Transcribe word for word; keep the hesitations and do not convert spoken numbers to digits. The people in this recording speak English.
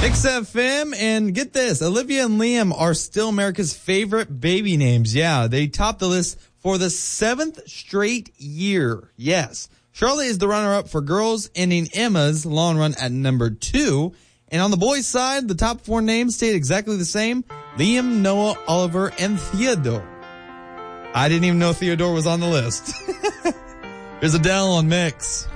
X F M, and get this, Olivia and Liam are still America's favorite baby names. Yeah, they topped the list for the seventh straight year. Yes. Charlotte is the runner-up for girls, ending Emma's long run at number two. And on the boys' side, the top four names stayed exactly the same. Liam, Noah, Oliver, and Theodore. I didn't even know Theodore was on the list. Here's Adele on Mix.